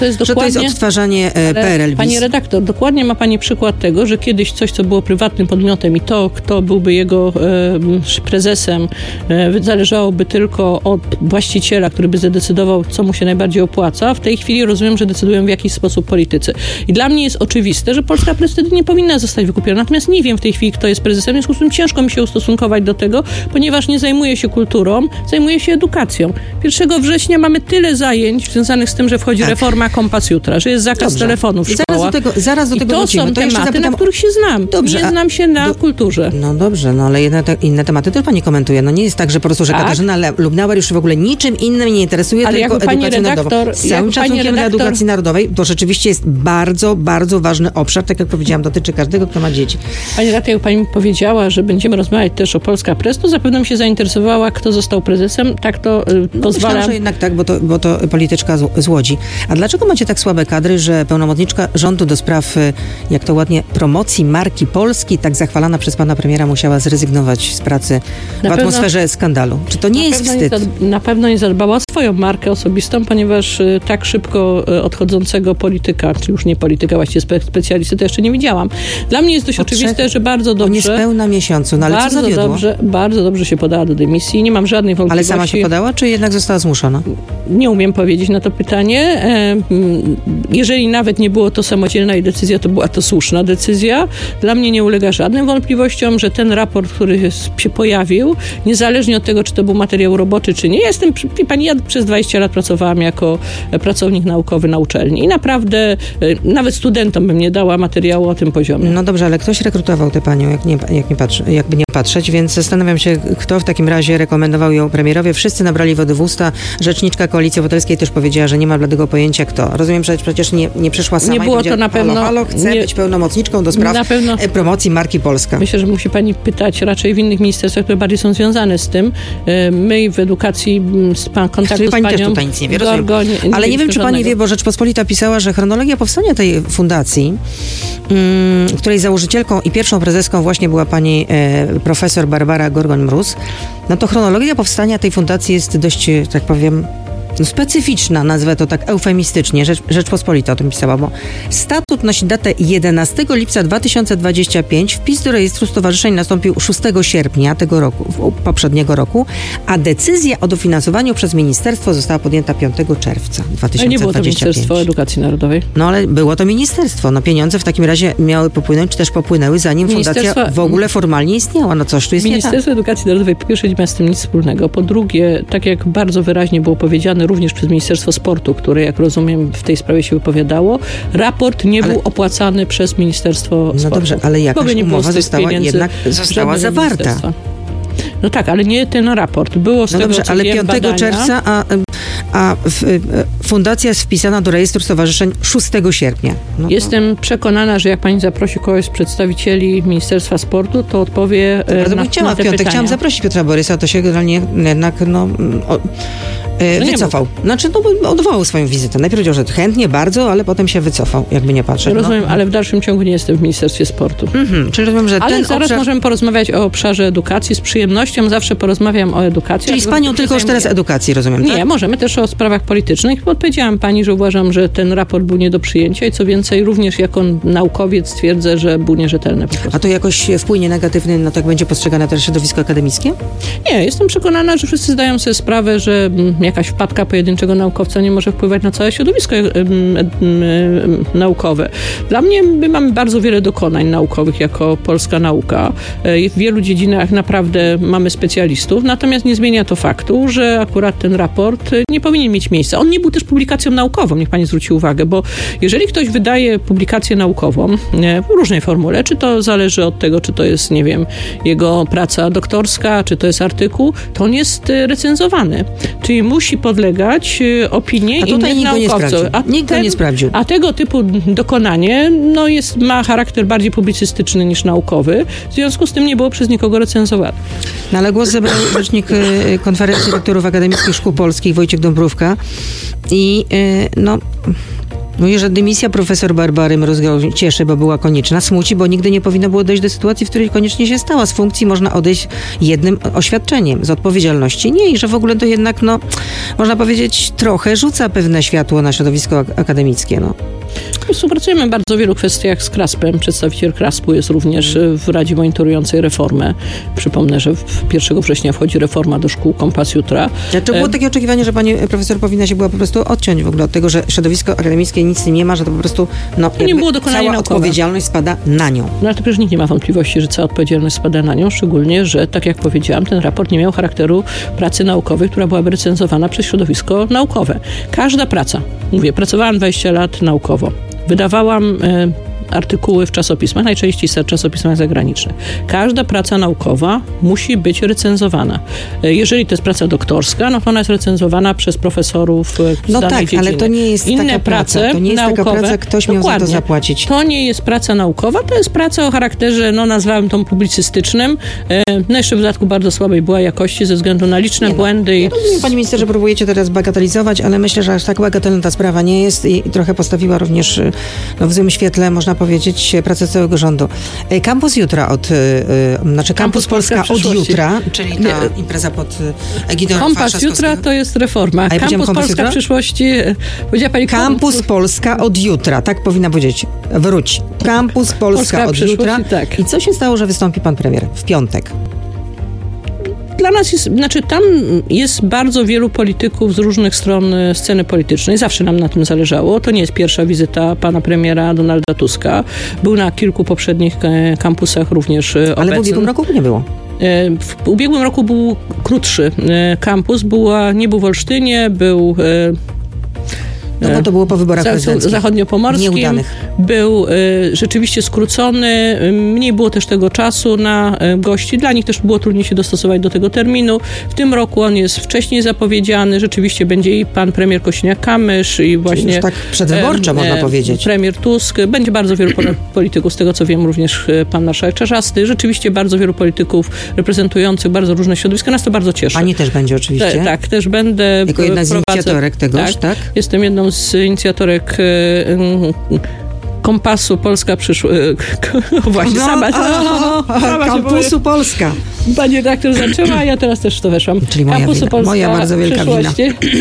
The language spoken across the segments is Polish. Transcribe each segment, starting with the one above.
że to jest odtwarzanie PRL. Pani redaktor, dokładnie ma pani przykład tego, że kiedyś coś, co było prywatnym podmiotem i to, kto byłby jego prezesem, zależałoby tylko od właściciela, który by zadecydował, co mu się najbardziej opłaca. W tej chwili rozumiem, że decydują w jakiś sposób politycy. I dla mnie jest oczywiste, że Polska Press wtedy nie powinna zostać wykupiona. Natomiast nie wiem w tej chwili, kto jest prezesem, w związku z tym ciężko mi się ustosunkować do tego, ponieważ nie zajmuję się kulturą, zajmuję się edukacją. 1 września mamy tyle zajęć związanych z tym, że wchodzi reforma Kompas Jutra, że jest zakaz telefonów w szkołach. Zaraz do tego to wrócimy. Są tematy, na których się znam. Nie znam się na kulturze. No dobrze, no ale inne tematy też pani komentuje. No nie jest tak, że po prostu, że Katarzyna Lubnauer już w ogóle niczym innym nie interesuje, ale tylko edukacją narodową. Z całym szacunkiem dla edukacji narodowej, to rzeczywiście jest bardzo, bardzo ważny obszar, tak jak powiedziałam, dotyczy każdego, kto ma dzieci. Pani redaktor, jak pani powiedziała, że będziemy rozmawiać też o Polska Press, to zapewne mi się zainteresowała, kto został prezesem. Tak to pozwala. Myślałam, że jednak tak, bo to polityczka z Łodzi. A dlaczego macie tak słabe kadry, że pełnomocniczka rządu do spraw, jak to ładnie, promocji marki Polski, tak zachwalana przez pana premiera, musiała zrezygnować z pracy w atmosferze skandalu? Czy to nie jest wstyd? Na pewno nie zadbała o swoją markę osobistą, ponieważ tak szybko odchodzącego polityka, czy już nie polityka, właściwie specjalisty, to jeszcze nie widziałam. Dla mnie jest dość oczywiste, że bardzo dobrze... Niespełna miesiącu, no ale co zawiodło? Bardzo dobrze się podała do dymisji. Nie mam żadnej wątpliwości. Ale sama się podała, czy jednak została zmuszona? Nie umiem powiedzieć na to pytanie. Jeżeli nawet nie było to samodzielna decyzja, to była to słuszna decyzja. Dla mnie nie ulega żadnym wątpliwościom, że ten raport, który się pojawił, niezależnie od tego, czy to był materiał roboczy, czy nie, ja przez 20 lat pracowałam jako pracownik naukowy na uczelni i naprawdę nawet studentom bym nie dała materiału o tym poziomie. No dobrze, ale ktoś rekrutował tę panią, jakby nie patrzeć, więc zastanawiam się, kto w takim razie rekomendował ją premierowi. Wszyscy nabrali wody w usta. Rzeczniczka Koalicji Obywatelskiej też powiedziała, że nie ma bladego pojęcia kto. Rozumiem, że przecież nie przyszła sama. Nie było to na pewno. Chcę być pełnomocniczką do spraw promocji marki Polska. Myślę, że musi pani pytać raczej w innych ministerstwach, które bardziej są związane z tym. My w edukacji kontaktu z pani panią... też tutaj nic nie wie, rozumiem. Ale nie wiem, czy pani wie, bo Rzeczpospolita pisała, że chronologia powstania tej fundacji, której założycielką i pierwszą prezeską właśnie była pani profesor Barbara Gorgoń-Mróz, no to chronologia powstania tej fundacji jest dość, tak powiem, specyficzna, nazwę to tak eufemistycznie, Rzeczpospolita o tym pisała, bo statut nosi datę 11 lipca 2025, wpis do rejestru stowarzyszeń nastąpił 6 sierpnia tego roku, poprzedniego roku, a decyzja o dofinansowaniu przez ministerstwo została podjęta 5 czerwca 2025. Nie było to Ministerstwo Edukacji Narodowej. No ale było to ministerstwo. No pieniądze w takim razie miały popłynąć, czy też popłynęły, zanim fundacja w ogóle formalnie istniała. No coś tu jest Ministerstwo Edukacji Narodowej po pierwsze nie ma z tym nic wspólnego. Po drugie, tak jak bardzo wyraźnie było powiedziane również przez Ministerstwo Sportu, które, jak rozumiem, w tej sprawie się wypowiadało, raport nie był opłacany przez Ministerstwo Sportu. No dobrze, ale jakaś umowa została zawarta. No tak, ale nie ten raport. Było z tego, dobrze, co ale wiem, 5 czerwca, a fundacja jest wpisana do rejestru stowarzyszeń 6 sierpnia. No Jestem przekonana, że jak pani zaprosi kogoś z przedstawicieli Ministerstwa Sportu, to odpowie na te pytania. Chciałam zaprosić Piotra Borysa, to się generalnie jednak wycofał. Odwołał swoją wizytę. Najpierw powiedział, że chętnie, bardzo, ale potem się wycofał, jakby nie patrzeć. Rozumiem, ale w dalszym ciągu nie jestem w Ministerstwie Sportu. Czyli rozumiem, że ale zaraz możemy porozmawiać o obszarze edukacji. Z przyjemnością zawsze porozmawiam o edukacji. Czyli z panią tylko już teraz edukacji, rozumiem, Nie, tak? możemy też o sprawach politycznych. Odpowiedziałam pani, że uważam, że ten raport był nie do przyjęcia i co więcej, również jako naukowiec twierdzę, że był nierzetelny po prostu. A to jakoś wpłynie negatywnie na to, jak będzie postrzegane teraz środowisko akademickie? Nie, jestem przekonana, że wszyscy zdają sobie sprawę, że jakaś wpadka pojedynczego naukowca nie może wpływać na całe środowisko naukowe. Dla mnie my mamy bardzo wiele dokonań naukowych jako polska nauka. W wielu dziedzinach naprawdę mamy specjalistów, natomiast nie zmienia to faktu, że akurat ten raport nie powinien mieć miejsca. On nie był też publikacją naukową, niech pani zwróci uwagę, bo jeżeli ktoś wydaje publikację naukową w różnej formule, czy to zależy od tego, czy to jest, nie wiem, jego praca doktorska, czy to jest artykuł, to on jest recenzowany. Czyli musi podlegać opinii innych naukowców. Nikt go nie sprawdził. A tego typu dokonanie ma charakter bardziej publicystyczny niż naukowy. W związku z tym nie było przez nikogo recenzowane. No, ale głos zabrał rzecznik Konferencji Rektorów Akademickich Szkół Polskich Wojciech Dąbrówka i Mówi, że dymisja profesor Barbary Mróz cieszy, bo była konieczna. Smuci, bo nigdy nie powinno było dojść do sytuacji, w której koniecznie się stała. Z funkcji można odejść jednym oświadczeniem, z odpowiedzialności nie. I że w ogóle to jednak, można powiedzieć, trochę rzuca pewne światło na środowisko akademickie, Współpracujemy w bardzo wielu kwestiach z KRASP-em. Przedstawiciel KRASP-u jest również w Radzie Monitorującej reformę. Przypomnę, że 1 września wchodzi reforma do szkół Kompas Jutra. Czy było takie oczekiwanie, że pani profesor powinna się była po prostu odciąć w ogóle od tego, że środowisko akademickie nic z tym nie ma, że to po prostu nie było dokonania cała naukowe. Odpowiedzialność spada na nią. Ale to przecież nikt nie ma wątpliwości, że cała odpowiedzialność spada na nią, szczególnie, że tak jak powiedziałam, ten raport nie miał charakteru pracy naukowej, która byłaby recenzowana przez środowisko naukowe. Każda praca, pracowałam 20 lat naukowo. Wydawałam artykuły w czasopismach, najczęściej w czasopismach zagranicznych. Każda praca naukowa musi być recenzowana. Jeżeli to jest praca doktorska, to ona jest recenzowana przez profesorów z danej dziedziny. Ale to nie jest taka praca. To nie jest taka praca, ktoś miał za to zapłacić. To nie jest praca naukowa, to jest praca o charakterze, nazwałem to publicystycznym. Jeszcze w dodatku bardzo słabej była jakości ze względu na liczne błędy. Ja rozumiem, pani minister, że próbujecie teraz bagatelizować, ale myślę, że aż tak bagatelna ta sprawa nie jest i trochę postawiła również w złym świetle, można powiedzieć, pracę całego rządu. Kampus Jutra Kampus Polska od jutra, czyli ta impreza pod egidą Kompas Jutra to jest reforma. Kampus Polska w przyszłości, powiedziała pani... Kampus Polska od jutra, tak powinna powiedzieć. Wróć. Kampus Polska od jutra. Tak. I co się stało, że wystąpi pan premier w piątek? Dla nas tam jest bardzo wielu polityków z różnych stron sceny politycznej. Zawsze nam na tym zależało. To nie jest pierwsza wizyta pana premiera Donalda Tuska. Był na kilku poprzednich kampusach również obecny. Ale w ubiegłym roku nie było. W ubiegłym roku był krótszy kampus. Nie był w Olsztynie, był... bo to było po wyborach prezydenckich. Zachodniopomorskim. Nieudanych. Był rzeczywiście skrócony. Mniej było też tego czasu na gości. Dla nich też było trudniej się dostosować do tego terminu. W tym roku on jest wcześniej zapowiedziany. Rzeczywiście będzie i pan premier Kosiniak-Kamysz i właśnie... Już tak przedwyborczo można powiedzieć. Premier Tusk. Będzie bardzo wielu polityków, z tego co wiem, również pan marszałek Czarzasty. Rzeczywiście bardzo wielu polityków reprezentujących bardzo różne środowiska. Nas to bardzo cieszy. Pani też będzie oczywiście? Tak, też będę. Jako jedna z inicjatorek tegoż, tak? Jestem jedną z inicjatorek Kompasu Polska właśnie, Kampusu Polska. Pani redaktor zaczęła, a ja teraz też w to weszłam. Czyli moja bardzo wielka wina.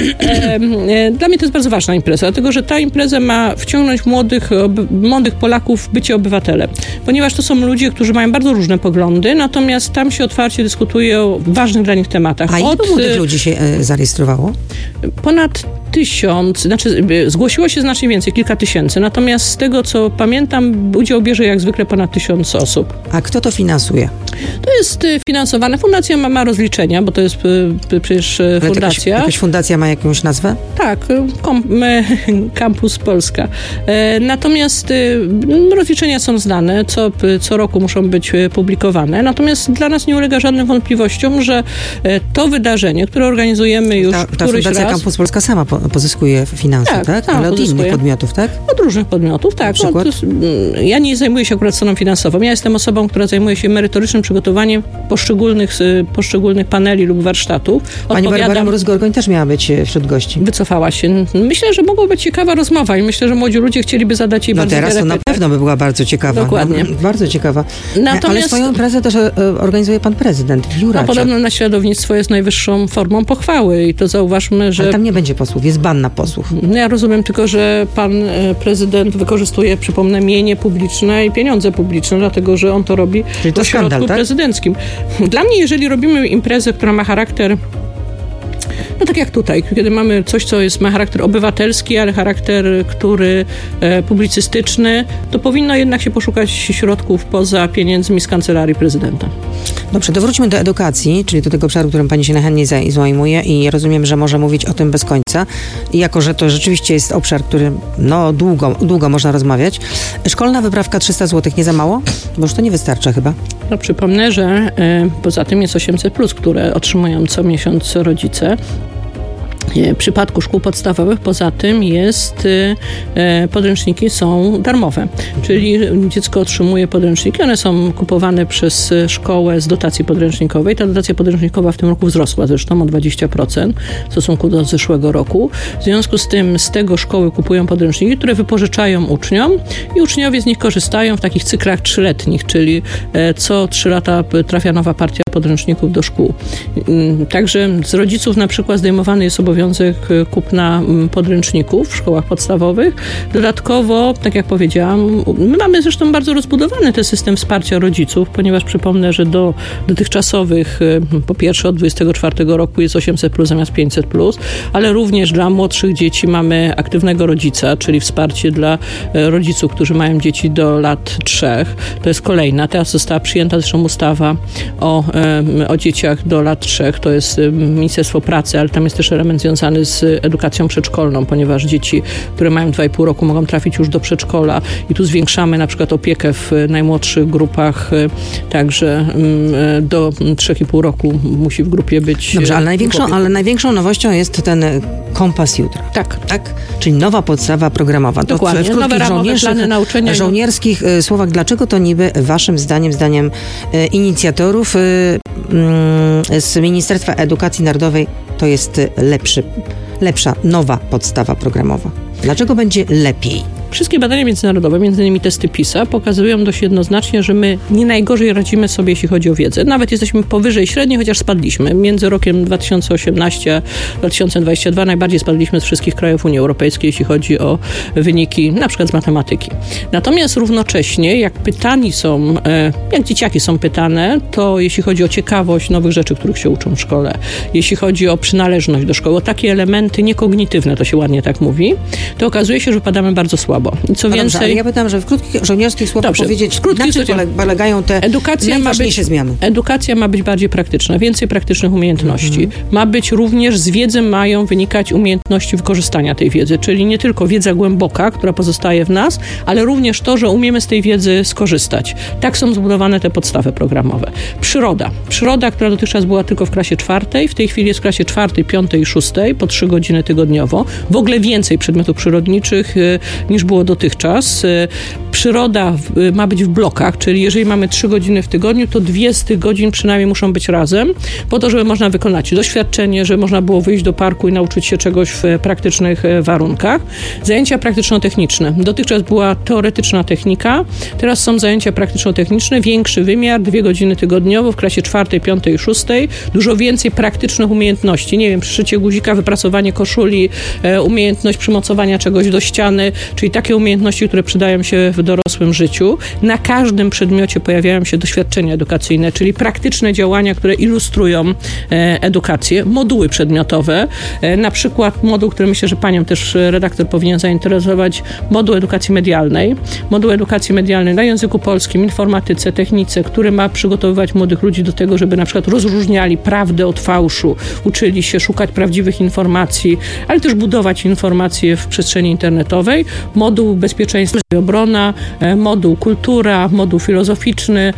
Dla mnie to jest bardzo ważna impreza, dlatego że ta impreza ma wciągnąć młodych Polaków w bycie obywatelem. Ponieważ to są ludzie, którzy mają bardzo różne poglądy, natomiast tam się otwarcie dyskutuje o ważnych dla nich tematach. A ilu młodych ludzi się zarejestrowało? Ponad 1000, zgłosiło się znacznie więcej, kilka tysięcy. Natomiast z tego, co pamiętam, udział bierze jak zwykle ponad 1000 osób. A kto to finansuje? To jest finansowane. Fundacja ma rozliczenia, bo to jest przecież fundacja. Jakaś fundacja ma jakąś nazwę? Tak, Kampus Polska. Natomiast rozliczenia są znane, co roku muszą być publikowane. Natomiast dla nas nie ulega żadnym wątpliwościom, że to wydarzenie, które organizujemy już któryś raz... Ta fundacja Kampus Polska sama pozyskuje finanse, tak? Ale od innych podmiotów, tak? Od różnych podmiotów, tak. Ja nie zajmuję się akurat stroną finansową. Ja jestem osobą, która zajmuje się merytorycznym przygotowaniem poszczególnych paneli lub warsztatów. Pani Barbara Mróz-Gorgoń też miała być wśród gości. Wycofała się. Myślę, że mogła być ciekawa rozmowa i myślę, że młodzi ludzie chcieliby zadać jej bardzo wiele pytań. Teraz to na pewno by była bardzo ciekawa. Dokładnie. Bardzo ciekawa. Ale swoją imprezę też organizuje pan prezydent w Juracie. Podobno naśladownictwo jest najwyższą formą pochwały i to zauważmy, że... Ale tam nie będzie posłów, jest ban na posłów. Ja rozumiem tylko, że pan prezydent wykorzystuje, przypomnę, mienie publiczne i pieniądze publiczne, dlatego, że on to robi w ośrodku prezydenckim. Dla mnie, jeżeli robimy imprezę, która ma charakter, tak jak tutaj, kiedy mamy coś, co ma charakter obywatelski, ale charakter, który publicystyczny, to powinno jednak się poszukać środków poza pieniędzmi z kancelarii prezydenta. Dobrze, to wróćmy do edukacji, czyli do tego obszaru, którym pani się najchętniej zajmuje i rozumiem, że może mówić o tym bez końca. I jako, że to rzeczywiście jest obszar, który długo można rozmawiać. Szkolna wyprawka 300 zł nie za mało? Bo już to nie wystarcza chyba. No, przypomnę, że poza tym jest 800+, które otrzymują co miesiąc rodzice. W przypadku szkół podstawowych poza tym podręczniki są darmowe, czyli dziecko otrzymuje podręczniki, one są kupowane przez szkołę z dotacji podręcznikowej. Ta dotacja podręcznikowa w tym roku wzrosła zresztą o 20% w stosunku do zeszłego roku. W związku z tym z tego szkoły kupują podręczniki, które wypożyczają uczniom i uczniowie z nich korzystają w takich cyklach 3-letnich, czyli co 3 lata trafia nowa partia podręczników do szkół. Także z rodziców na przykład zdejmowany jest obowiązek kupna podręczników w szkołach podstawowych. Dodatkowo, tak jak powiedziałam, my mamy zresztą bardzo rozbudowany ten system wsparcia rodziców, ponieważ przypomnę, że do dotychczasowych, po pierwsze od 2024 roku jest 800+ zamiast 500+, ale również dla młodszych dzieci mamy aktywnego rodzica, czyli wsparcie dla rodziców, którzy mają dzieci do lat 3. To jest kolejna. Teraz została przyjęta zresztą ustawa o dzieciach do lat 3. To jest Ministerstwo Pracy, ale tam jest też element związany z edukacją przedszkolną, ponieważ dzieci, które mają 2,5 roku, mogą trafić już do przedszkola i tu zwiększamy na przykład opiekę w najmłodszych grupach, także do 3,5 roku musi w grupie być. Dobrze, ale największą nowością jest ten kompas jutra. Tak? Czyli nowa podstawa programowa. Dokładnie, nowe ramowe plany nauczania. Żołnierskich słowach, dlaczego to niby waszym zdaniem inicjatorów z Ministerstwa Edukacji Narodowej to jest lepsza, nowa podstawa programowa? Dlaczego będzie lepiej? Wszystkie badania międzynarodowe, między innymi testy PISA, pokazują dość jednoznacznie, że my nie najgorzej radzimy sobie, jeśli chodzi o wiedzę. Nawet jesteśmy powyżej średniej, chociaż spadliśmy. Między rokiem 2018 a 2022 najbardziej spadliśmy z wszystkich krajów Unii Europejskiej, jeśli chodzi o wyniki, na przykład z matematyki. Natomiast równocześnie, jak dzieciaki są pytane, to jeśli chodzi o ciekawość nowych rzeczy, których się uczą w szkole, jeśli chodzi o przynależność do szkoły, o takie elementy niekognitywne, to się ładnie tak mówi, to okazuje się, że padamy bardzo słabo. I co więcej... Dobrze, ale ja pytam, że w krótkich żołnierskich słowach powiedzieć, na czym polegają te najważniejsze zmiany? Edukacja ma być bardziej praktyczna, więcej praktycznych umiejętności. Ma być również, z wiedzy mają wynikać umiejętności wykorzystania tej wiedzy, czyli nie tylko wiedza głęboka, która pozostaje w nas, ale również to, że umiemy z tej wiedzy skorzystać. Tak są zbudowane te podstawy programowe. Przyroda, która dotychczas była tylko w klasie 4, w tej chwili jest w klasie 4, 5 i 6, po 3 godziny tygodniowo. W ogóle więcej przedmiotów przyrodniczych niż było dotychczas. Przyroda ma być w blokach, czyli jeżeli mamy 3 godziny w tygodniu, to 2 z tych godzin przynajmniej muszą być razem, po to, żeby można wykonać doświadczenie, żeby można było wyjść do parku i nauczyć się czegoś w praktycznych warunkach. Zajęcia praktyczno-techniczne. Dotychczas była teoretyczna technika, teraz są zajęcia praktyczno-techniczne, większy wymiar, 2 godziny tygodniowo w klasie 4, 5 i 6. Dużo więcej praktycznych umiejętności. Nie wiem, przyszycie guzika, wyprasowanie koszuli, umiejętność przymocowania czegoś do ściany, czyli takie umiejętności, które przydają się w dorosłym życiu. Na każdym przedmiocie pojawiają się doświadczenia edukacyjne, czyli praktyczne działania, które ilustrują edukację. Moduły przedmiotowe, na przykład moduł, który myślę, że panią też redaktor powinien zainteresować, moduł edukacji medialnej. Moduł edukacji medialnej na języku polskim, informatyce, technice, który ma przygotowywać młodych ludzi do tego, żeby na przykład rozróżniali prawdę od fałszu, uczyli się szukać prawdziwych informacji, ale też budować informacje w przestrzeni internetowej. Moduł bezpieczeństwa i obrona, moduł kultura, moduł filozoficzny.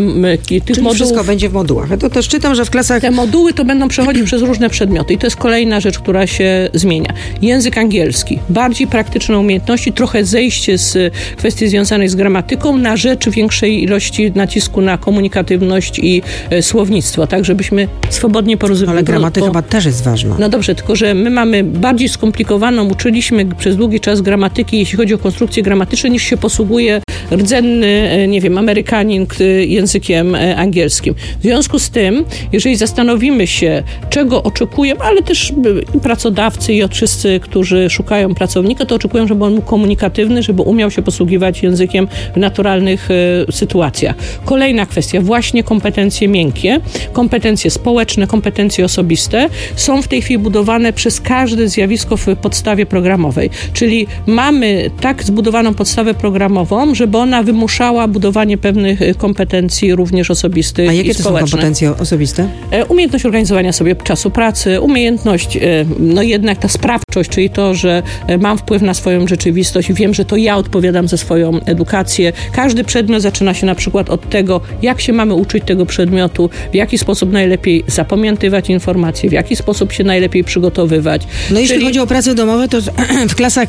Czyli wszystko będzie w modułach. Ja to też czytam, że w klasach... Te moduły to będą przechodzić przez różne przedmioty i to jest kolejna rzecz, która się zmienia. Język angielski. Bardziej praktyczne umiejętności, trochę zejście z kwestii związanej z gramatyką na rzecz większej ilości nacisku na komunikatywność i słownictwo, tak żebyśmy swobodnie porozumieli. Ale gramatyka chyba też jest ważna. No dobrze, tylko że my mamy bardziej skomplikowaną, uczyliśmy przez długi czas gramatyki, jeśli chodzi o konstrukcje gramatyczne, niż się posługuje rdzenny, nie wiem, Amerykanin językiem angielskim. W związku z tym, jeżeli zastanowimy się, czego oczekujemy, ale też i pracodawcy i wszyscy, którzy szukają pracownika, to oczekują, żeby on był komunikatywny, żeby umiał się posługiwać językiem w naturalnych sytuacjach. Kolejna kwestia, właśnie kompetencje miękkie, kompetencje społeczne, kompetencje osobiste są w tej chwili budowane przez każde zjawisko w podstawie programowej. Czyli mamy tak zbudowaną podstawę programową, żeby ona wymuszała budowanie pewnych kompetencji również osobistych i społecznych. A jakie to są kompetencje osobiste? Umiejętność organizowania sobie czasu pracy, umiejętność, jednak ta sprawczość, czyli to, że mam wpływ na swoją rzeczywistość i wiem, że to ja odpowiadam za swoją edukację. Każdy przedmiot zaczyna się na przykład od tego, jak się mamy uczyć tego przedmiotu, w jaki sposób najlepiej zapamiętywać informacje, w jaki sposób się najlepiej przygotowywać. No jeśli chodzi o prace domowe, to w klasach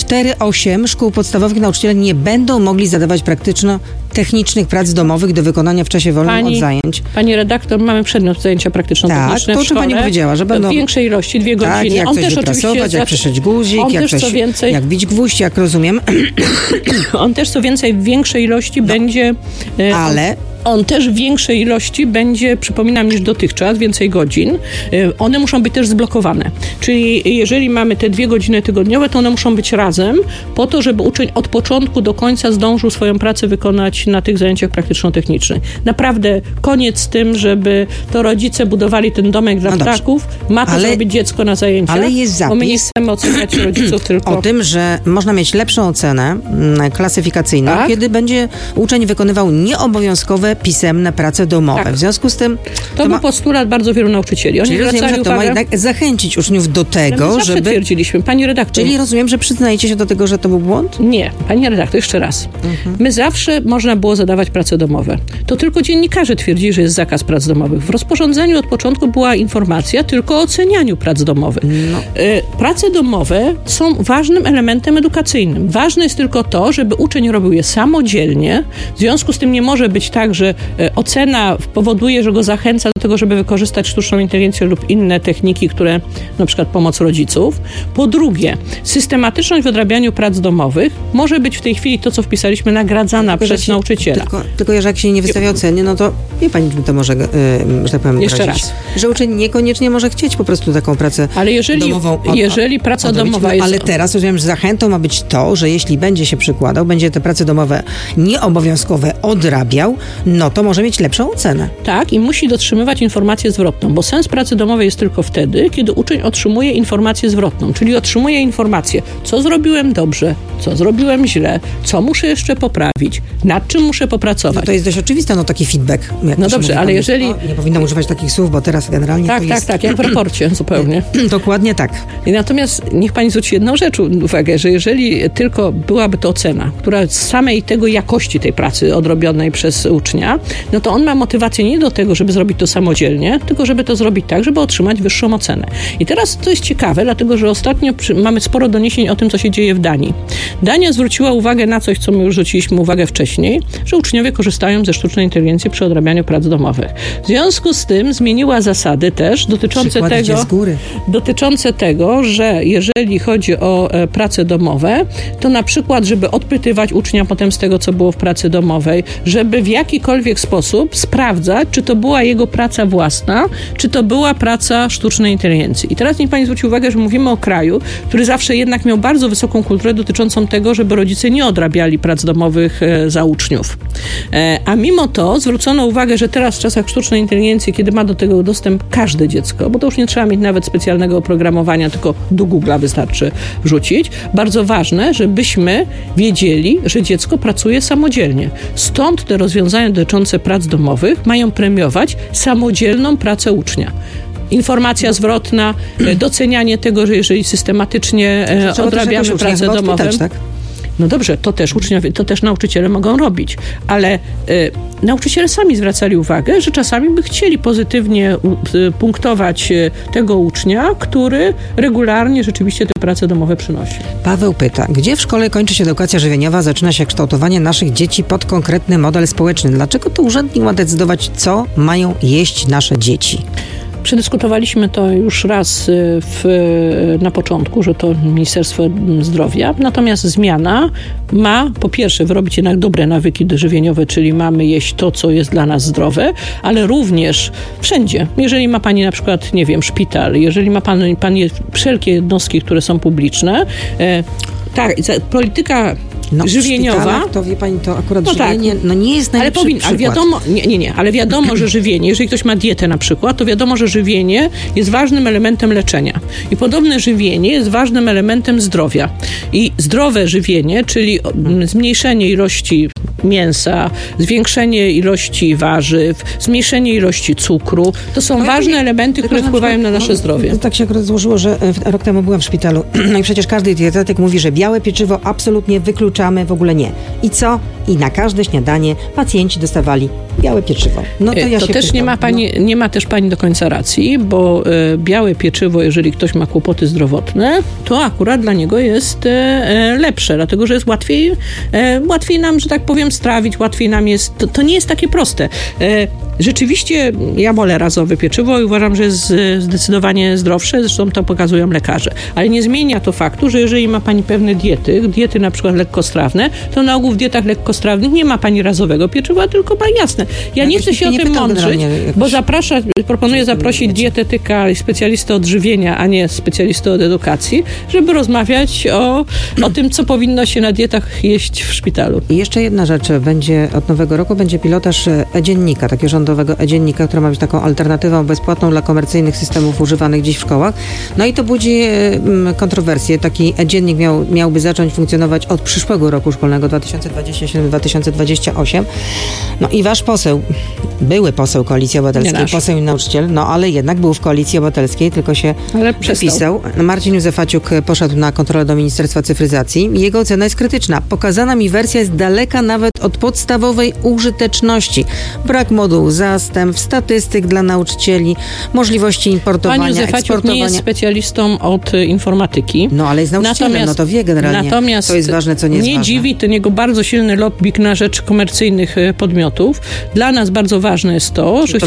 4-8 szkół podstawowych nauczyciele nie będą mogli zadawać praktyczno-technicznych prac domowych do wykonania w czasie wolnym od zajęć. Pani redaktor, mamy przedmiot zajęcia praktyczno-techniczne to, o czym pani powiedziała, że będą w większej ilości, 2 godziny. Tak, jak coś wyprasować, jak przeszyć guzik, jak bić gwóźdź, jak rozumiem. On też co więcej w większej ilości będzie... Ale... On też w większej ilości będzie, przypominam, niż dotychczas, więcej godzin. One muszą być też zblokowane. Czyli jeżeli mamy te 2 godziny tygodniowe, to one muszą być razem po to, żeby uczeń od początku do końca zdążył swoją pracę wykonać na tych zajęciach praktyczno-technicznych. Naprawdę koniec z tym, żeby to rodzice budowali ten domek dla ptaków. Ma to zrobić dziecko na zajęciach. Ale jest zapis. Bo my nie chcemy oceniać rodziców tylko... O tym, że można mieć lepszą ocenę klasyfikacyjną, kiedy będzie uczeń wykonywał nieobowiązkowe pisemne prace domowe. Tak. W związku z tym... To był postulat bardzo wielu nauczycieli. Czyli rozumiem, że to ma jednak zachęcić uczniów do tego, my żeby... twierdziliśmy, pani redaktor... Czyli rozumiem, że przyznajecie się do tego, że to był błąd? Nie, pani redaktor, jeszcze raz. My zawsze można było zadawać prace domowe. To tylko dziennikarze twierdzili, że jest zakaz prac domowych. W rozporządzeniu od początku była informacja tylko o ocenianiu prac domowych. Prace domowe są ważnym elementem edukacyjnym. Ważne jest tylko to, żeby uczeń robił je samodzielnie. W związku z tym nie może być tak, że ocena powoduje, że go zachęca do tego, żeby wykorzystać sztuczną inteligencję lub inne techniki, które, na przykład pomoc rodziców. Po drugie, systematyczność w odrabianiu prac domowych może być w tej chwili to, co wpisaliśmy, nagradzana przez nauczyciela. Tylko, że jak się nie wystawia oceny, no to wie pani, czym to może, że tak powiem, jeszcze raz. Że uczeń niekoniecznie może chcieć po prostu taką pracę domową jeżeli praca domowa jest... Ale teraz rozumiem, że zachętą ma być to, że jeśli będzie się przykładał, będzie te prace domowe nieobowiązkowe odrabiał, no to może mieć lepszą ocenę. Tak, i musi dotrzymywać informację zwrotną, bo sens pracy domowej jest tylko wtedy, kiedy uczeń otrzymuje informację zwrotną, czyli otrzymuje informację, co zrobiłem dobrze, co zrobiłem źle, co muszę jeszcze poprawić, nad czym muszę popracować. No to jest dość oczywiste, taki feedback. No dobrze, ale jeżeli... Nie powinnam używać takich słów, bo teraz generalnie tak, to jest... Tak, jak w raporcie zupełnie. Dokładnie tak. Natomiast niech pani zwróci jedną rzecz uwagę, że jeżeli tylko byłaby to ocena, która z samej tego jakości tej pracy odrobionej przez ucznia, no to on ma motywację nie do tego, żeby zrobić to samodzielnie, tylko żeby to zrobić tak, żeby otrzymać wyższą ocenę. I teraz to jest ciekawe, dlatego że ostatnio mamy sporo doniesień o tym, co się dzieje w Danii. Dania zwróciła uwagę na coś, co my już zwróciliśmy uwagę wcześniej, że uczniowie korzystają ze sztucznej inteligencji przy odrabianiu prac domowych. W związku z tym zmieniła zasady też dotyczące tego, że jeżeli chodzi o prace domowe, to na przykład, żeby odpytywać ucznia potem z tego, co było w pracy domowej, żeby w jakikolwiek sposób sprawdzać, czy to była jego praca własna, czy to była praca sztucznej inteligencji. I teraz niech pani zwróci uwagę, że mówimy o kraju, który zawsze jednak miał bardzo wysoką kulturę dotyczącą tego, żeby rodzice nie odrabiali prac domowych za uczniów. A mimo to zwrócono uwagę, że teraz w czasach sztucznej inteligencji, kiedy ma do tego dostęp każde dziecko, bo to już nie trzeba mieć nawet specjalnego oprogramowania, tylko do Google'a wystarczy wrzucić, bardzo ważne, żebyśmy wiedzieli, że dziecko pracuje samodzielnie. Stąd te rozwiązania dotyczące prac domowych mają premiować samodzielną pracę ucznia. Informacja zwrotna, docenianie tego, że jeżeli systematycznie odrabiamy pracę domową, tak? No dobrze, to też uczniowie, to też nauczyciele mogą robić, ale nauczyciele sami zwracali uwagę, że czasami by chcieli pozytywnie punktować tego ucznia, który regularnie rzeczywiście te prace domowe przynosi. Paweł pyta, gdzie w szkole kończy się edukacja żywieniowa, zaczyna się kształtowanie naszych dzieci pod konkretny model społeczny? Dlaczego to urzędnik ma decydować, co mają jeść nasze dzieci? Przedyskutowaliśmy to już raz na początku, że to Ministerstwo Zdrowia. Natomiast zmiana ma po pierwsze wyrobić jednak dobre nawyki żywieniowe, czyli mamy jeść to, co jest dla nas zdrowe, ale również wszędzie. Jeżeli ma pani na przykład, nie wiem, szpital, jeżeli ma pani wszelkie jednostki, które są publiczne, tak, polityka żywieniowa. To wie pani, to akurat żywienie nie jest najlepszy przykład. Ale wiadomo, ale wiadomo, że żywienie, jeżeli ktoś ma dietę na przykład, to wiadomo, że żywienie jest ważnym elementem leczenia. I podobne żywienie jest ważnym elementem zdrowia. I zdrowe żywienie, czyli zmniejszenie ilości mięsa, zwiększenie ilości warzyw, zmniejszenie ilości cukru. To są ważne elementy, które wpływają na nasze zdrowie. Tak się akurat złożyło, że rok temu byłam w szpitalu. No i przecież każdy dietetyk mówi, że białe pieczywo absolutnie wykluczamy, w ogóle nie. I co? I na każde śniadanie pacjenci dostawali białe pieczywo. No to ja to się też pytam, nie ma też pani do końca racji, bo białe pieczywo, jeżeli ktoś ma kłopoty zdrowotne, to akurat dla niego jest lepsze, dlatego że jest łatwiej nam, że tak powiem, strawić, łatwiej nam jest, to nie jest takie proste. Rzeczywiście ja wolę razowe pieczywo i uważam, że jest zdecydowanie zdrowsze, zresztą to pokazują lekarze. Ale nie zmienia to faktu, że jeżeli ma pani pewne diety na przykład lekkostrawne, to na ogół w dietach lekkostrawnych nie ma pani razowego pieczywa, tylko ma jasne. Ja nie chcę się o tym mądrzyć, bo proponuję zaprosić dietetyka i specjalistę od żywienia, a nie specjalistę od edukacji, żeby rozmawiać o tym, co powinno się na dietach jeść w szpitalu. I jeszcze jedna rzecz, od nowego roku będzie pilotaż e-dziennika, takiego rządowego e-dziennika, która ma być taką alternatywą bezpłatną dla komercyjnych systemów używanych dziś w szkołach. No i to budzi kontrowersje. Taki e-dziennik miałby zacząć funkcjonować od przyszłego roku szkolnego 2027-2028. No i wasz poseł, były poseł Koalicji Obywatelskiej, poseł i nauczyciel, no ale jednak był w Koalicji Obywatelskiej, tylko się przepisał. Marcin Józefaciuk poszedł na kontrolę do Ministerstwa Cyfryzacji i jego ocena jest krytyczna. Pokazana mi wersja jest daleka nawet od podstawowej użyteczności. Brak modułu zastęp, statystyk dla nauczycieli, możliwości importowania, Pan Józefaciuk nie jest specjalistą od informatyki. No ale jest nauczycielem, no to wie generalnie, natomiast to jest ważne, co nie jest ważne. Nie dziwi ten jego bardzo silny lobbying na rzecz komercyjnych podmiotów. Dla nas bardzo ważne jest to, że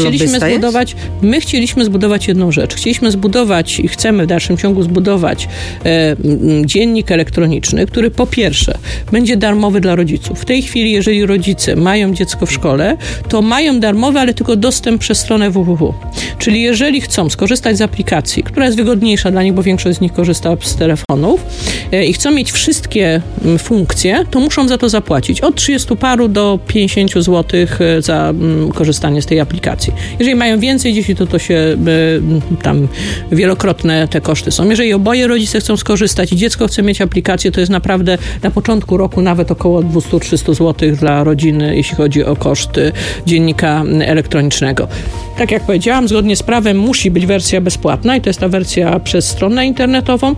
chcieliśmy zbudować jedną rzecz. Chcieliśmy zbudować i chcemy w dalszym ciągu zbudować dziennik elektroniczny, który po pierwsze będzie darmowy dla rodziców. W tej chwili, jeżeli rodzice mają dziecko w szkole, to mają darmowy, ale tylko dostęp przez stronę www. Czyli jeżeli chcą skorzystać z aplikacji, która jest wygodniejsza dla nich, bo większość z nich korzysta z telefonów i chcą mieć wszystkie funkcje, to muszą za to zapłacić od 30 paru do 50 zł za korzystanie z tej aplikacji. Jeżeli mają więcej dzieci, to się tam wielokrotne te koszty są. Jeżeli oboje rodzice chcą skorzystać i dziecko chce mieć aplikację, to jest naprawdę na początku roku nawet około 200-300 zł dla rodziny, jeśli chodzi o koszty dziennika elektronicznego. Tak jak powiedziałam, zgodnie z prawem musi być wersja bezpłatna i to jest ta wersja przez stronę internetową,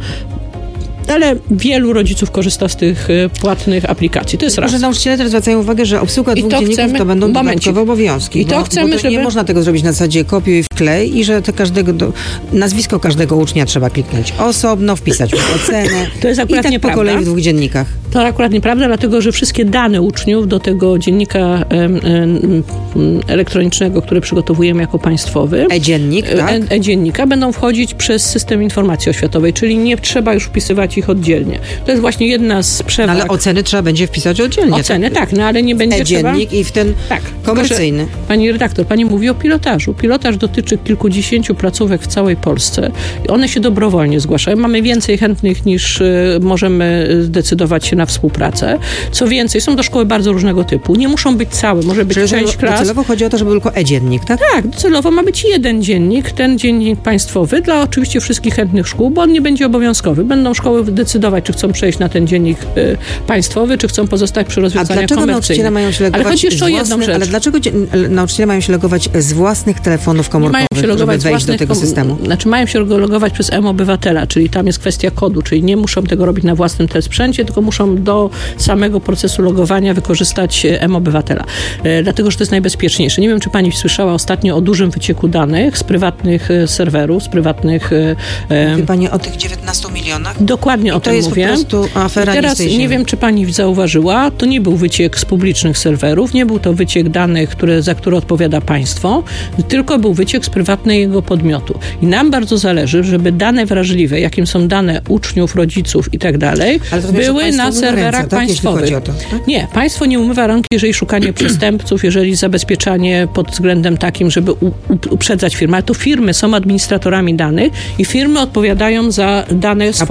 ale wielu rodziców korzysta z tych płatnych aplikacji. To jest raz. Że nauczyciele też zwracają uwagę, że obsługa dwóch dzienników to będą dodatkowe obowiązki. Bo nie można tego zrobić na zasadzie kopiuj i wklej i że nazwisko każdego ucznia trzeba kliknąć osobno, wpisać ocenę. To jest akurat i tak nieprawda. Po kolei w dwóch dziennikach. To akurat nieprawda, dlatego że wszystkie dane uczniów do tego dziennika elektronicznego, który przygotowujemy jako państwowy, e-dziennik, tak? E-dziennika będą wchodzić przez system informacji oświatowej, czyli nie trzeba już wpisywać ich oddzielnie. To jest właśnie jedna z przewag. No, ale oceny trzeba będzie wpisać oddzielnie. Oceny, tak, no ale nie będzie e-dziennik i w ten komercyjny. Pani redaktor, pani mówi o pilotażu. Pilotaż dotyczy kilkudziesięciu placówek w całej Polsce. One się dobrowolnie zgłaszają. Mamy więcej chętnych niż możemy zdecydować się na współpracę. Co więcej, są to szkoły bardzo różnego typu. Nie muszą być całe, może być część klas. Docelowo chodzi o to, żeby tylko e-dziennik, tak? Tak, docelowo ma być jeden dziennik, ten dziennik państwowy dla oczywiście wszystkich chętnych szkół, bo on nie będzie obowiązkowy. Będą szkoły decydować, czy chcą przejść na ten dziennik państwowy, czy chcą pozostać przy rozwiązaniach komercyjnych. Ale chodzi jeszcze o jedną rzecz. Ale dlaczego nauczyciele mają się logować z własnych telefonów komórkowych, żeby wejść do tego systemu? Mają się logować przez M-Obywatela, czyli tam jest kwestia kodu, czyli nie muszą tego robić na własnym sprzęcie, tylko muszą do samego procesu logowania wykorzystać M-Obywatela. Dlatego, że to jest najbezpieczniejsze. Nie wiem, czy pani słyszała ostatnio o dużym wycieku danych z prywatnych serwerów, z prywatnych... Mówi pani o tych 19 milionach? Dokładnie o tym mówię. To jest po prostu afera. Teraz nie wiem, czy pani zauważyła, to nie był wyciek z publicznych serwerów, nie był to wyciek danych, za które odpowiada państwo, tylko był wyciek z prywatnego podmiotu. I nam bardzo zależy, żeby dane wrażliwe, jakim są dane uczniów, rodziców i tak dalej, były na serwerach państwowych. Tak? Nie, państwo nie umywa rąk, jeżeli szukanie przestępców, jeżeli zabezpieczanie pod względem takim, żeby uprzedzać firmy. Ale to firmy są administratorami danych i firmy odpowiadają za dane swoich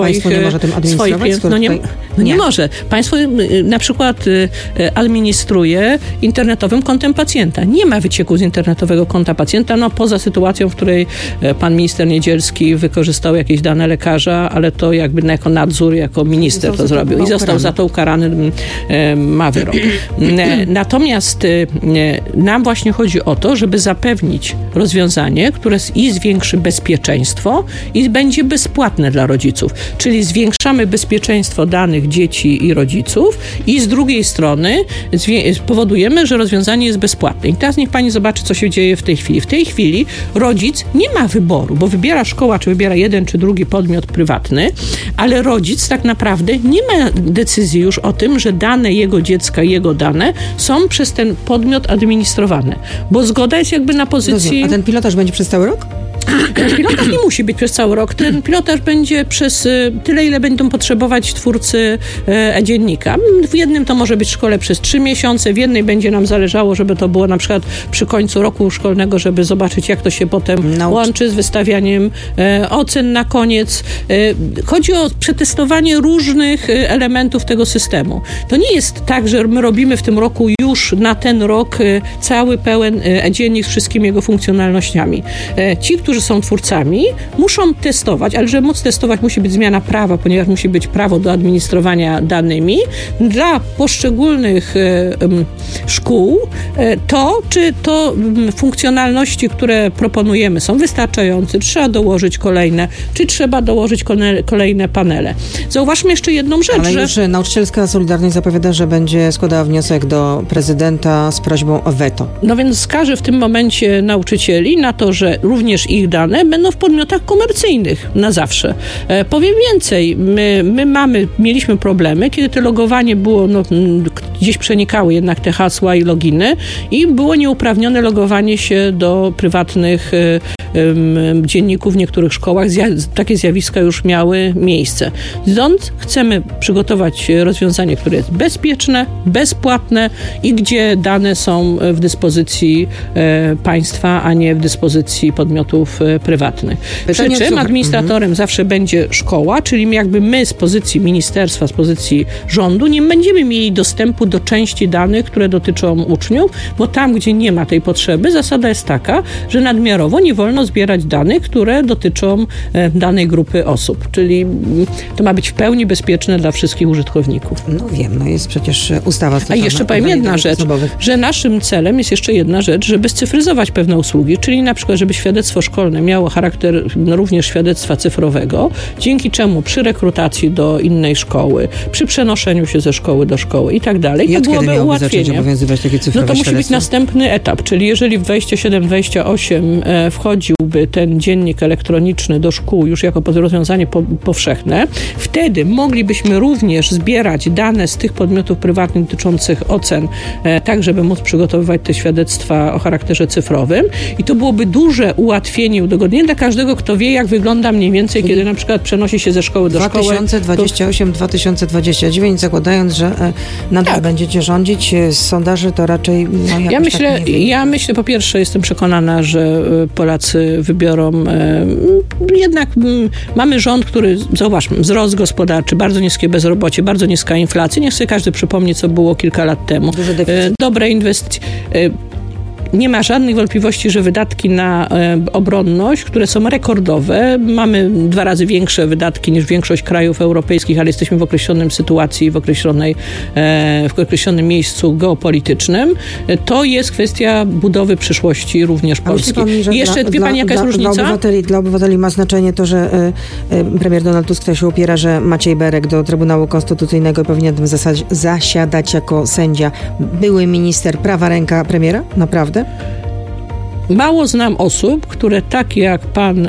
może tym administrować? Nie może. Państwo na przykład administruje internetowym kontem pacjenta. Nie ma wycieku z internetowego konta pacjenta, poza sytuacją, w której pan minister Niedzielski wykorzystał jakieś dane lekarza, ale to jakby jako nadzór, jako minister to zrobił i został za to ukarany, ma wyrok. Natomiast nam właśnie chodzi o to, żeby zapewnić rozwiązanie, które i zwiększy bezpieczeństwo i będzie bezpłatne dla rodziców. Czyli zwiększamy bezpieczeństwo danych dzieci i rodziców i z drugiej strony powodujemy, że rozwiązanie jest bezpłatne. I teraz niech pani zobaczy, co się dzieje w tej chwili. W tej chwili rodzic nie ma wyboru, bo wybiera szkoła, czy wybiera jeden, czy drugi podmiot prywatny, ale rodzic tak naprawdę nie ma decyzji już o tym, że dane jego dziecka i jego dane są przez ten podmiot administrowane. Bo zgoda jest jakby na pozycji... A ten pilotaż będzie przez cały rok? Pilotaż nie musi być przez cały rok. Ten pilotaż będzie przez tyle, ile będą potrzebować twórcy e-dziennika. W jednym to może być szkole przez 3 miesiące, w jednej będzie nam zależało, żeby to było na przykład przy końcu roku szkolnego, żeby zobaczyć, jak to się potem łączy z wystawianiem ocen na koniec. Chodzi o przetestowanie różnych elementów tego systemu. To nie jest tak, że my robimy w tym roku już na ten rok cały pełen e-dziennik z wszystkimi jego funkcjonalnościami. Ci, którzy są twórcami, muszą testować, ale żeby móc testować, musi być zmiana prawa, ponieważ musi być prawo do administrowania danymi. Dla poszczególnych szkół czy funkcjonalności, które proponujemy, są wystarczające, trzeba dołożyć kolejne, czy trzeba dołożyć kolejne panele. Zauważmy jeszcze jedną rzecz, ale już Nauczycielska Solidarność zapowiada, że będzie składała wniosek do prezydenta z prośbą o weto. No więc skaże w tym momencie nauczycieli na to, że również ich dane będą w podmiotach komercyjnych na zawsze. Powiem więcej, mieliśmy problemy, kiedy to logowanie było, gdzieś przenikały jednak te hasła i loginy i było nieuprawnione logowanie się do prywatnych dzienników w niektórych szkołach. Takie zjawiska już miały miejsce. Stąd chcemy przygotować rozwiązanie, które jest bezpieczne, bezpłatne i gdzie dane są w dyspozycji państwa, a nie w dyspozycji podmiotów prywatnych. Przy czym administratorem zawsze będzie szkoła, czyli jakby my z pozycji ministerstwa, z pozycji rządu nie będziemy mieli dostępu do części danych, które dotyczą uczniów, bo tam, gdzie nie ma tej potrzeby, zasada jest taka, że nadmiarowo nie wolno zbierać danych, które dotyczą danej grupy osób. Czyli to ma być w pełni bezpieczne dla wszystkich użytkowników. No wiem, jest przecież ustawa. A jeszcze powiem jedna rzecz, że naszym celem jest jeszcze jedna rzecz, żeby scyfryzować pewne usługi, czyli na przykład, żeby świadectwo szkolne miało charakter również świadectwa cyfrowego, dzięki czemu przy rekrutacji do innej szkoły, przy przenoszeniu się ze szkoły do szkoły i tak dalej, to byłoby ułatwienie. No to musi być następny etap, czyli jeżeli w 27-28 wchodziłby ten dziennik elektroniczny do szkół już jako rozwiązanie powszechne, wtedy moglibyśmy również zbierać dane z tych podmiotów prywatnych dotyczących ocen, tak żeby móc przygotowywać te świadectwa o charakterze cyfrowym i to byłoby duże ułatwienie, udogodnienie dla każdego, kto wie, jak wygląda mniej więcej, kiedy na przykład przenosi się ze szkoły do szkoły. 2028-2029, zakładając, że nadal będziecie rządzić, z sondaży to raczej... Ja myślę, po pierwsze jestem przekonana, że Polacy wybiorą jednak mamy rząd, który, zauważmy, wzrost gospodarczy, bardzo niskie bezrobocie, bardzo niska inflacja. Niech sobie każdy przypomni, co było kilka lat temu. Dobre inwestycje. Nie ma żadnych wątpliwości, że wydatki na obronność, które są rekordowe, mamy 2 razy większe wydatki niż większość krajów europejskich, ale jesteśmy w określonym sytuacji, w określonym miejscu geopolitycznym. To jest kwestia budowy przyszłości również Polski. I jeszcze wie pani, jaka jest różnica? Dla obywateli ma znaczenie to, że premier Donald Tusk się upiera, że Maciej Berek do Trybunału Konstytucyjnego powinien tam zasiadać jako sędzia. Były minister, prawa ręka premiera? Naprawdę? Mało znam osób, które tak jak pan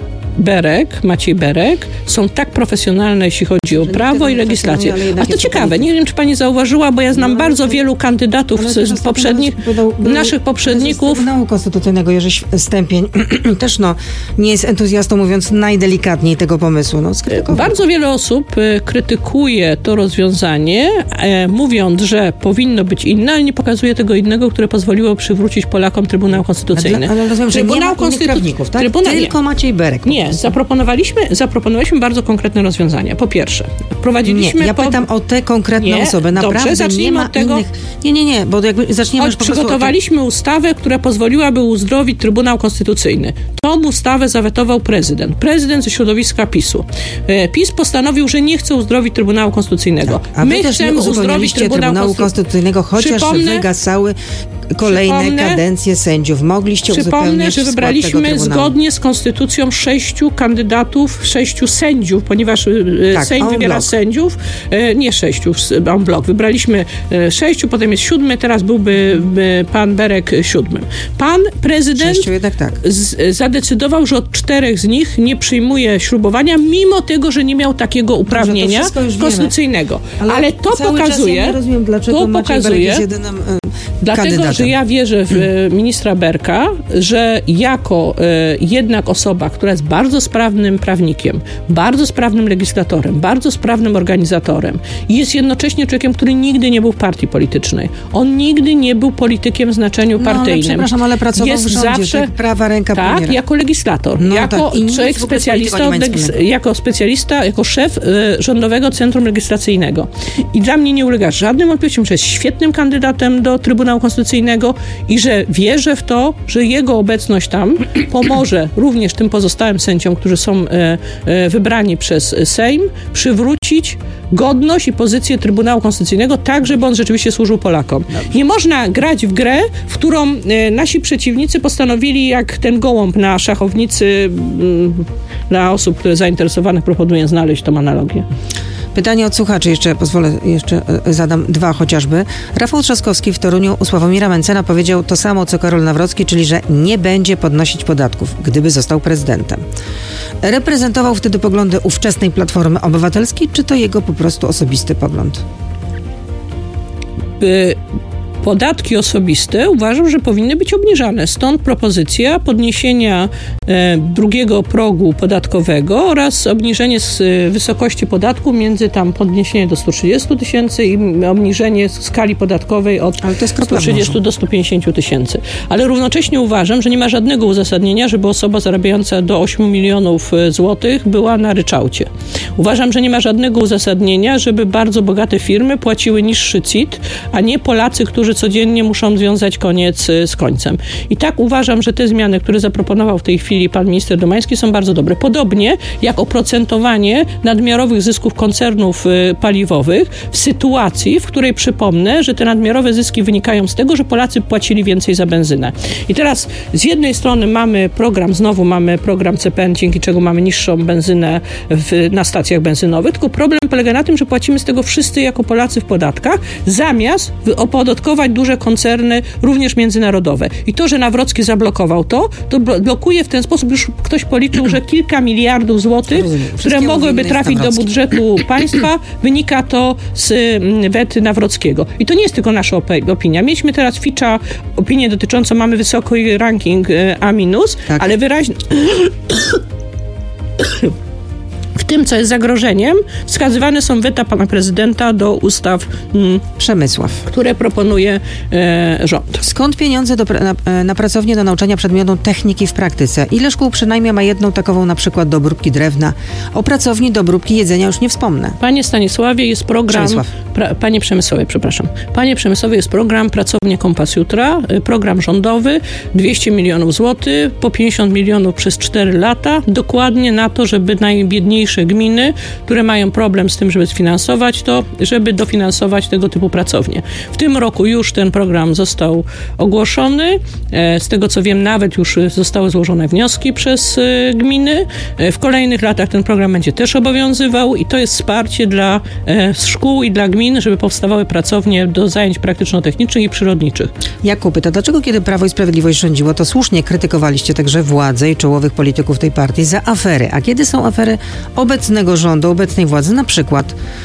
Maciej Berek, są tak profesjonalne, jeśli chodzi o prawo i legislację. A to ciekawe, nie wiem, czy pani zauważyła, bo ja znam bardzo wielu kandydatów z naszych poprzedników. Trybunału Konstytucyjnego Jerzy Stępień też nie jest entuzjastą, mówiąc najdelikatniej tego pomysłu. Bardzo wiele osób krytykuje to rozwiązanie, mówiąc, że powinno być inne, ale nie pokazuje tego innego, które pozwoliło przywrócić Polakom Trybunał Konstytucyjny. Ale rozumiem, że nie ma innych prawników, tak? Tylko Maciej Berek. Nie, Nie. Zaproponowaliśmy bardzo konkretne rozwiązania. Po pierwsze, wprowadziliśmy... Nie, ja pytam o te konkretne osoby. Naprawdę dobrze, zacznijmy od tego. Nie, bo jakby zaczniemy już po prostu... Przygotowaliśmy ustawę, która pozwoliłaby uzdrowić Trybunał Konstytucyjny. Tą ustawę zawetował prezydent ze środowiska PiS-u. PiS postanowił, że nie chce uzdrowić Trybunału Konstytucyjnego. Tak, a my chcemy uzdrowić Trybunału Konstytucyjnego, chociaż wygasały kolejne kadencje sędziów. Mogliście uzupełnić że wybraliśmy zgodnie z konstytucją 6 kandydatów, 6 sędziów, ponieważ Sejm wybiera sędziów, nie 6 en bloc. Wybraliśmy 6, potem jest 7, teraz byłby pan Berek 7. Pan prezydent 6 jednak tak. Zadecydował, że od 4 z nich nie przyjmuje ślubowania, mimo tego, że nie miał takiego uprawnienia konstytucyjnego. Ale to pokazuje... Ja nie rozumiem, dlaczego Maciej Berek jest jedynym Dlatego, że ja wierzę w ministra Berka, że jako jednak osoba, która jest bardzo sprawnym prawnikiem, bardzo sprawnym legislatorem, bardzo sprawnym organizatorem i jest jednocześnie człowiekiem, który nigdy nie był w partii politycznej. On nigdy nie był politykiem w znaczeniu partyjnym. Ale przepraszam, ale pracował w rządzie, zawsze, prawa ręka premiera. Tak, jako legislator, jako człowiek specjalista, jako szef Rządowego Centrum Legislacyjnego. I dla mnie nie ulega żadnym wątpliwościom, że jest świetnym kandydatem do Trybunału Konstytucyjnego i że wierzę w to, że jego obecność tam pomoże również tym pozostałym sędziom, którzy są wybrani przez Sejm, przywrócić godność i pozycję Trybunału Konstytucyjnego tak, żeby on rzeczywiście służył Polakom. Dobrze. Nie można grać w grę, w którą nasi przeciwnicy postanowili, jak ten gołąb na szachownicy, dla osób, które zainteresowanych proponuję znaleźć tą analogię. Pytanie od słuchaczy, jeszcze zadam 2 chociażby. Rafał Trzaskowski w Toruniu u Sławomira Mencena powiedział to samo, co Karol Nawrocki, czyli że nie będzie podnosić podatków, gdyby został prezydentem. Reprezentował wtedy poglądy ówczesnej Platformy Obywatelskiej, czy to jego po prostu osobisty pogląd? Podatki osobiste uważam, że powinny być obniżane. Stąd propozycja podniesienia drugiego progu podatkowego oraz obniżenie z wysokości podatku między tam podniesienie do 130 000 i obniżenie skali podatkowej od 130 do 150 000. Ale równocześnie uważam, że nie ma żadnego uzasadnienia, żeby osoba zarabiająca do 8 milionów złotych była na ryczałcie. Uważam, że nie ma żadnego uzasadnienia, żeby bardzo bogate firmy płaciły niższy CIT, a nie Polacy, którzy codziennie muszą związać koniec z końcem. I tak uważam, że te zmiany, które zaproponował w tej chwili pan minister Domański, są bardzo dobre. Podobnie jak oprocentowanie nadmiarowych zysków koncernów paliwowych w sytuacji, w której przypomnę, że te nadmiarowe zyski wynikają z tego, że Polacy płacili więcej za benzynę. I teraz z jednej strony mamy program CPN, dzięki czego mamy niższą benzynę na stacjach benzynowych, tylko problem polega na tym, że płacimy z tego wszyscy jako Polacy w podatkach, zamiast opodatkować duże koncerny, również międzynarodowe. I to, że Nawrocki zablokował to blokuje w ten sposób, już ktoś policzył, że kilka miliardów złotych, które mogłyby trafić do budżetu państwa, wynika to z wety Nawrockiego. I to nie jest tylko nasza opinia. Mieliśmy teraz Fitcha, opinię dotyczącą, mamy wysoki ranking A-, tak. Ale wyraźnie... W tym, co jest zagrożeniem, wskazywane są weta pana prezydenta do ustaw Przemysław, które proponuje rząd. Skąd pieniądze na pracownię do nauczania przedmiotu techniki w praktyce? Ile szkół przynajmniej ma jedną takową, na przykład do obróbki drewna? O pracowni do obróbki jedzenia już nie wspomnę. Panie Stanisławie, jest program... Panie Przemysławie, przepraszam. Panie Przemysławie, jest program Pracownie Kompas Jutra, program rządowy, 200 milionów złotych, po 50 milionów przez 4 lata, dokładnie na to, żeby najbiedniejsze gminy, które mają problem z tym, żeby sfinansować to, żeby dofinansować tego typu pracownie. W tym roku już ten program został ogłoszony. Z tego, co wiem, nawet już zostały złożone wnioski przez gminy. W kolejnych latach ten program będzie też obowiązywał i to jest wsparcie dla szkół i dla gmin, żeby powstawały pracownie do zajęć praktyczno-technicznych i przyrodniczych. Jakub pyta, dlaczego kiedy Prawo i Sprawiedliwość rządziło, to słusznie krytykowaliście także władzę i czołowych polityków tej partii za afery, a kiedy są afery obecnego rządu, obecnej władzy, na przykład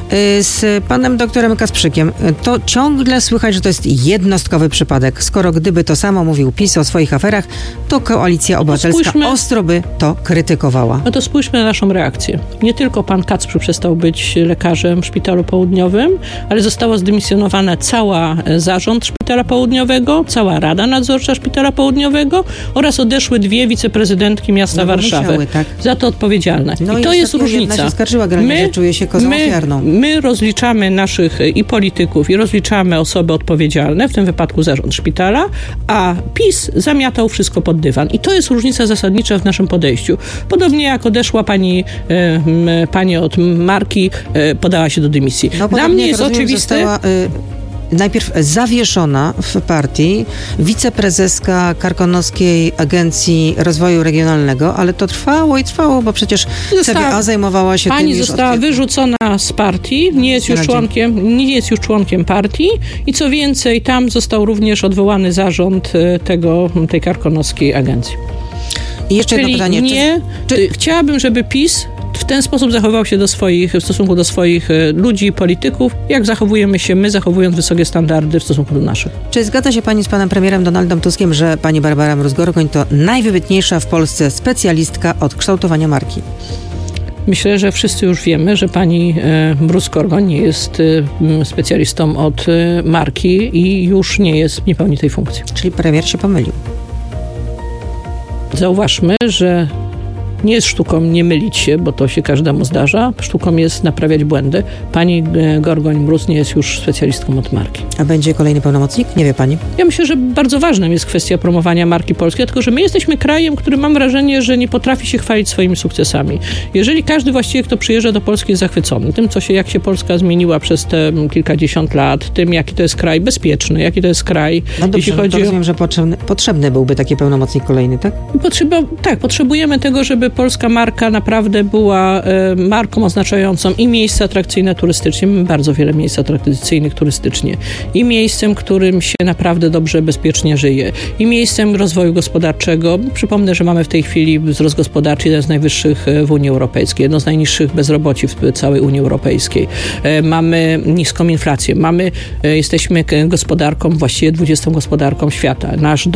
z panem doktorem Kasprzykiem. To ciągle słychać, że to jest jednostkowy przypadek. Skoro gdyby to samo mówił PiS o swoich aferach, to Koalicja Obywatelska ostro by to krytykowała. No to spójrzmy na naszą reakcję. Nie tylko pan Kacprzy przestał być lekarzem w Szpitalu Południowym, ale została zdymisjonowana cała zarząd Szpitala Południowego, cała Rada Nadzorcza Szpitala Południowego oraz odeszły 2 wiceprezydentki miasta Warszawy. Musiały, tak. Za to odpowiedzialne. No i to jest różnica. Jedna się skarżyła, że czuje się kozą ofiarną. My rozliczamy naszych i polityków, i rozliczamy osoby odpowiedzialne, w tym wypadku zarząd szpitala, a PiS zamiatał wszystko pod dywan. I to jest różnica zasadnicza w naszym podejściu. Podobnie jak odeszła pani od Marki, podała się do dymisji. No, dla mnie jest oczywiste... Najpierw zawieszona w partii wiceprezeska Karkonoskiej Agencji Rozwoju Regionalnego, ale to trwało i trwało, bo przecież CBA zajmowała się tym. Pani została wyrzucona z partii, nie jest już członkiem partii i co więcej, tam został również odwołany zarząd tej Karkonoskiej Agencji. I jeszcze jedno pytanie. Chciałabym, żeby PiS w ten sposób zachował się w stosunku do swoich ludzi, polityków, jak zachowujemy się my, zachowując wysokie standardy w stosunku do naszych. Czy zgadza się pani z panem premierem Donaldem Tuskiem, że pani Barbara Mróz-Gorgoń to najwybitniejsza w Polsce specjalistka od kształtowania marki? Myślę, że wszyscy już wiemy, że pani Mróz-Gorgoń nie jest specjalistą od marki i już nie pełni tej funkcji. Czyli premier się pomylił. Zauważmy, że nie jest sztuką nie mylić się, bo to się każdemu zdarza. Sztuką jest naprawiać błędy. Pani Gorgoń-Mróz nie jest już specjalistką od marki. A będzie kolejny pełnomocnik? Nie wie pani? Ja myślę, że bardzo ważnym jest kwestia promowania marki polskiej, tylko że my jesteśmy krajem, który mam wrażenie, że nie potrafi się chwalić swoimi sukcesami. Jeżeli każdy właściwie, kto przyjeżdża do Polski, jest zachwycony tym, jak się Polska zmieniła przez te kilkadziesiąt lat, tym, jaki to jest kraj bezpieczny, jaki to jest kraj... No dobrze, to rozumiem, że potrzebny byłby taki pełnomocnik kolejny, tak? Potrzebujemy tego, żeby polska marka naprawdę była marką oznaczającą i miejsca atrakcyjne turystycznie, mamy bardzo wiele miejsc atrakcyjnych turystycznie, i miejscem, którym się naprawdę dobrze, bezpiecznie żyje, i miejscem rozwoju gospodarczego. Przypomnę, że mamy w tej chwili wzrost gospodarczy jeden z najwyższych w Unii Europejskiej, jedno z najniższych bezroboci w całej Unii Europejskiej. Mamy niską inflację, jesteśmy gospodarką, właściwie 20. gospodarką świata. Nasz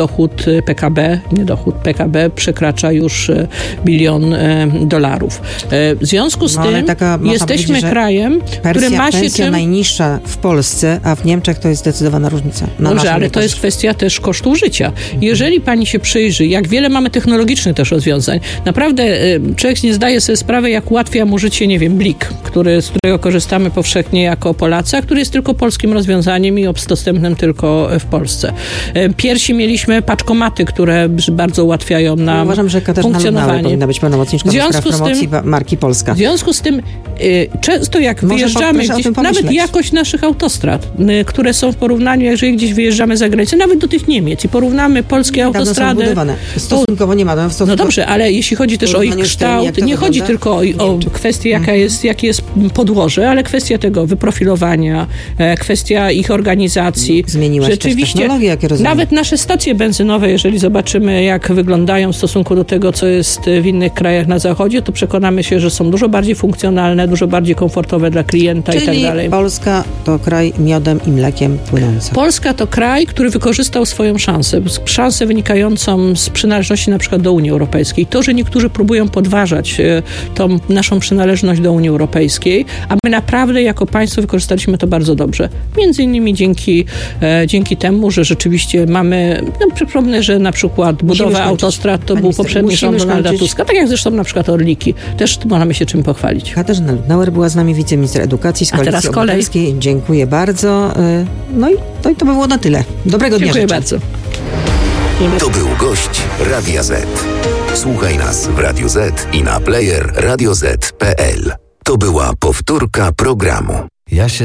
PKB przekracza już $1 bilion. W związku z tym jesteśmy krajem, który ma się pensja najniższa w Polsce, a w Niemczech to jest zdecydowana różnica. Dobrze, ale to jest kwestia też kosztu życia. Jeżeli pani się przyjrzy, jak wiele mamy technologicznych też rozwiązań, naprawdę człowiek nie zdaje sobie sprawy, jak ułatwia mu życie, nie wiem, Blik, z którego korzystamy powszechnie jako Polacy, a który jest tylko polskim rozwiązaniem i dostępnym tylko w Polsce. Piersi mieliśmy paczkomaty, które bardzo ułatwiają nam uważam, że funkcjonowanie. Powinna być pełnomocniczką do spraw promocji marki Polska. W związku z tym często jak wyjeżdżamy gdzieś, nawet jakość naszych autostrad, które są w porównaniu, jeżeli gdzieś wyjeżdżamy za granicę, nawet do tych Niemiec i porównamy polskie autostrady. Są budowane. Stosunkowo nie ma. No dobrze, ale jeśli chodzi też o ich kształt, nie chodzi tylko o kwestię, jakie jest podłoże, ale kwestia tego wyprofilowania, kwestia ich organizacji. Zmieniła się też technologia, jakie rozumiem. Nawet nasze stacje benzynowe, jeżeli zobaczymy, jak wyglądają w stosunku do tego, co jest w innych krajach na zachodzie, to przekonamy się, że są dużo bardziej funkcjonalne, dużo bardziej komfortowe dla klienta i tak dalej. Polska to kraj miodem i mlekiem płynący. Polska to kraj, który wykorzystał swoją szansę wynikającą z przynależności na przykład do Unii Europejskiej. To, że niektórzy próbują podważać tą naszą przynależność do Unii Europejskiej, a my naprawdę jako państwo wykorzystaliśmy to bardzo dobrze. Między innymi dzięki temu, że rzeczywiście mamy, przypomnę, że na przykład budowa autostrad to był poprzedni rząd Donalda Tuska, tak jak zresztą na przykład Orliki. Też możemy się czym pochwalić. Katarzyna Lubnauer była z nami, wiceminister edukacji z Koalicji Obywatelskiej. Dziękuję bardzo. No i to by było na tyle. Dobrego dnia. Dziękuję bardzo. To był gość Radia Z. Słuchaj nas w Radio Z i na player radioz.pl. To była powtórka programu.